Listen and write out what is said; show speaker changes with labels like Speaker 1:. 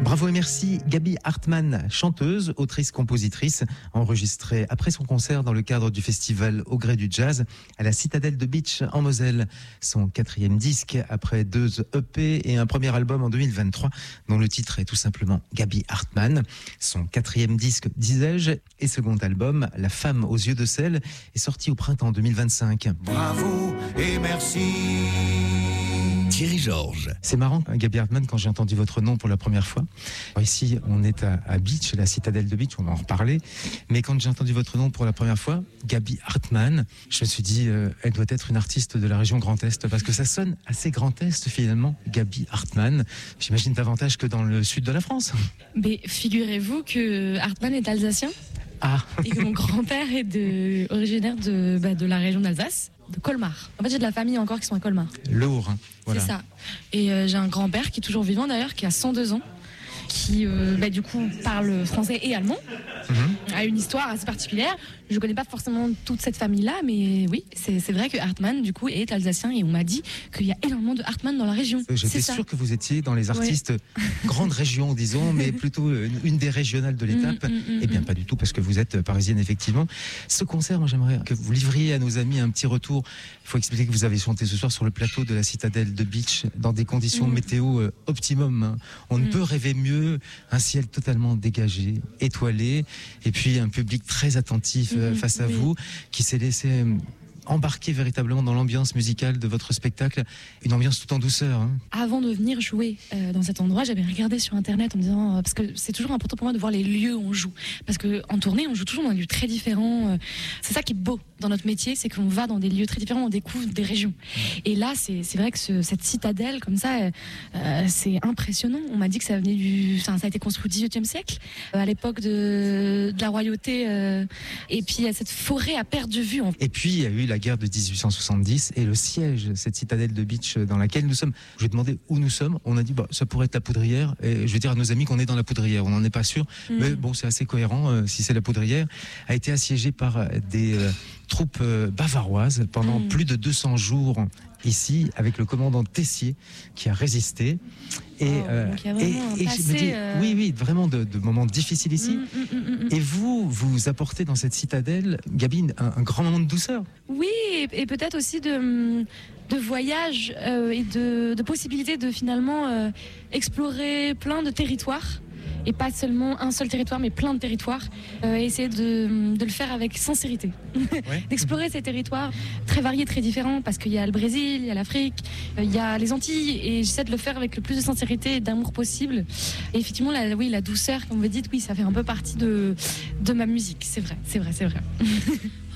Speaker 1: Bravo et merci Gaby Hartmann, chanteuse, autrice, compositrice, enregistrée après son concert dans le cadre du festival Au Gré du Jazz à la Citadelle de Beach en Moselle. Son 4e disque après 2 EP et un premier album en 2023 dont le titre est tout simplement Gaby Hartmann. Son 4e disque, disais-je, et second album, La femme aux yeux de sel, est sorti au printemps 2025.
Speaker 2: Bravo et merci.
Speaker 3: Thierry Georges.
Speaker 1: C'est marrant, Gaby Hartmann, quand j'ai entendu votre nom pour la première fois. Alors ici, on est à Beach, la Citadelle de Beach, on va en reparler. Mais quand j'ai entendu votre nom pour la première fois, Gaby Hartmann, je me suis dit, elle doit être une artiste de la région Grand Est, parce que ça sonne assez Grand Est finalement, Gaby Hartmann. J'imagine davantage que dans le sud de la France.
Speaker 4: Mais figurez-vous que Hartmann est alsacien.
Speaker 1: Ah.
Speaker 4: Et que mon grand-père est originaire de la région d'Alsace, de Colmar. En fait, j'ai de la famille encore qui sont à Colmar.
Speaker 1: Le Haut, hein. Voilà.
Speaker 4: C'est ça. Et j'ai un grand-père qui est toujours vivant d'ailleurs, qui a 102 ans, qui du coup parle français et allemand, a une histoire assez particulière. Je ne connais pas forcément toute cette famille-là, mais oui, c'est vrai que Hartmann du coup est alsacien et on m'a dit qu'il y a énormément de Hartmann dans la région.
Speaker 1: J'étais sûr que vous étiez dans les artistes grande région, disons, mais plutôt une des régionales de l'étape. Eh bien, pas du tout, parce que vous êtes parisienne, effectivement. Ce concert, moi, j'aimerais que vous livriez à nos amis un petit retour. Il faut expliquer que vous avez chanté ce soir sur le plateau de la Citadelle de Beach, dans des conditions météo optimum. Hein. On ne peut rêver mieux, un ciel totalement dégagé, étoilé, et puis un public très attentif face à vous, qui s'est laissé embarquer véritablement dans l'ambiance musicale de votre spectacle, une ambiance tout en douceur. Hein.
Speaker 4: Avant de venir jouer dans cet endroit, j'avais regardé sur internet en me disant, parce que c'est toujours important pour moi de voir les lieux où on joue, parce qu'en tournée on joue toujours dans des lieux très différents. C'est ça qui est beau dans notre métier, c'est qu'on va dans des lieux très différents, on découvre des régions. Et là c'est vrai que cette citadelle comme ça, c'est impressionnant. On m'a dit que ça venait ça a été construit au XVIIIe siècle, à l'époque de la royauté, et puis il y a cette forêt à perte de vue.
Speaker 1: Et puis il y a eu la guerre de 1870 et le siège, cette Citadelle de Beach dans laquelle nous sommes. Je lui ai demandé où nous sommes. On a dit ça pourrait être la Poudrière. Et je vais dire à nos amis qu'on est dans la Poudrière. On n'en est pas sûr, mais bon, c'est assez cohérent si c'est la Poudrière. A été assiégée par des troupes bavaroises pendant plus de 200 jours ici, avec le commandant Tessier qui a résisté. Et je me dis, oui, vraiment de moments difficiles ici. Et vous apportez dans cette citadelle, Gaby, un grand moment de douceur.
Speaker 4: Oui, et peut-être aussi de voyage et de possibilités de finalement explorer plein de territoires. Et pas seulement un seul territoire, mais plein de territoires. Essayer de le faire avec sincérité. D'explorer ces territoires très variés, très différents, parce qu'il y a le Brésil, il y a l'Afrique, il y a les Antilles, et j'essaie de le faire avec le plus de sincérité et d'amour possible. Et effectivement, la douceur, comme vous dites, oui, ça fait un peu partie de ma musique. C'est vrai.